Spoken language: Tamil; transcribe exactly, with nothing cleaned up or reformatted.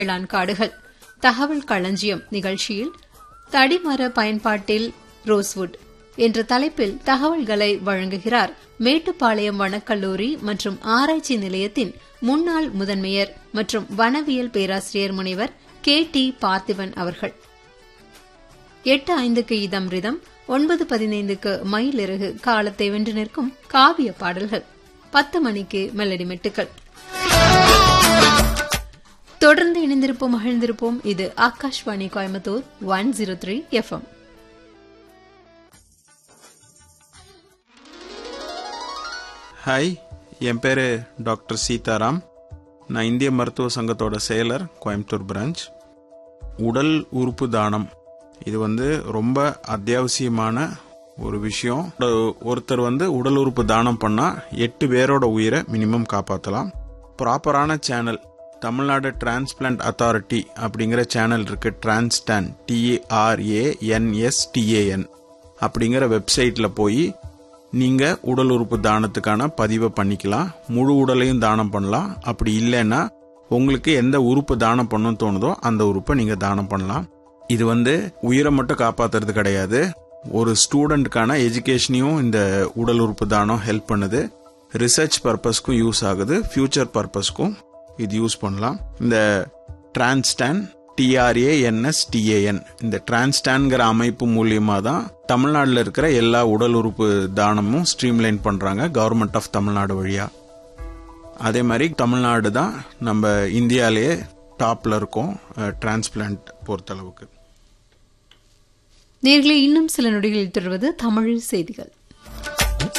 வேளாண் காடுகள் தகவல் களஞ்சியம் நிகழ்ச்சியில் தடிமர பயன்பாட்டில் ரோஸ்வுட் என்ற தலைப்பில் தகவல்களை வழங்குகிறார் மேட்டுப்பாளையம் வனக்கல்லூரி மற்றும் ஆராய்ச்சி நிலையத்தின் முன்னாள் முதன்மையர் மற்றும் வனவியல் பேராசிரியர் முனைவர் கே டி பார்த்திபன் அவர்கள். எட்டு ஐந்துக்கு இதம் ரிதம், ஒன்பது பதினைந்துக்கு மயிலிறகு, காலத்தை வென்று நிற்கும் காவிய பாடல்கள், பத்து மணிக்கு மெலடி மெட்டுக்கள். தொடர்ந்து இணைந்திருப்போம், மகிழ்ந்திருப்போம். இது Akashvani Coimbatore one zero three FM. Hi, என் பேர் டாக்டர் சீதாராம். நான் இந்திய மருத்துவ சங்கத்தோட செயலர், கோயம்புத்தூர் பிரான்ச். உடல் உறுப்பு தானம் இது வந்து ரொம்ப அத்தியாவசியமான ஒரு விஷயம். ஒருத்தர் வந்து உடல் உறுப்பு தானம் பண்ணா எட்டு பேரோட உயிரை மினிமம் காப்பாற்றலாம். ப்ராப்பரான சேனல் தமிழ்நாடு டிரான்ஸ்பிளான்ட் அத்தாரிட்டி அப்படிங்கிற சேனல் இருக்கு. டிரான்ஸ்டான் டிஏஆர்ஏஎன்எஸ்டிஏஎன் அப்படிங்கிற வெப்சைட்ல போய் நீங்க உடல் உறுப்பு தானத்துக்கான பதிவை பண்ணிக்கலாம். முழு உடலையும் தானம் பண்ணலாம். அப்படி இல்லைன்னா உங்களுக்கு எந்த உறுப்பு தானம் பண்ணணும்னு தோணுதோ அந்த உறுப்பை நீங்க தானம் பண்ணலாம். இது வந்து உயிரை மட்டும் காப்பாத்துறது கிடையாது, ஒரு ஸ்டூடெண்ட்கான எஜுகேஷனையும் இந்த உடல் உறுப்பு தானம் ஹெல்ப் பண்ணுது. ரிசர்ச் பர்பஸ்க்கும் யூஸ் ஆகுது, ஃபியூச்சர் பர்பஸ்க்கும் இது யூஸ் பண்ணலாம். இந்த டிரான்ஸ்டான் டிஆர்ஏஎன்எஸ்டிஏஎன் இந்த டிரான்ஸ்டான்ங்கிற அமைப்பு மூலியமா தான் தமிழ்நாட்டில் இருக்கிற எல்லா உடல் உறுப்பு தானமும் ஸ்ட்ரீம்லைன் பண்றாங்க கவர்மெண்ட் ஆஃப் தமிழ்நாடு வழியா. அதே மாதிரி தமிழ்நாடு தான் நம்ம இந்தியாலேயே டாப்ல இருக்கோம் டிரான்ஸ்பிளான்ட் பொறுத்தளவுக்கு. நேர்களே, இன்னும் சில நொடிகளில் தொடர்வது தமிழ் செய்திகள்.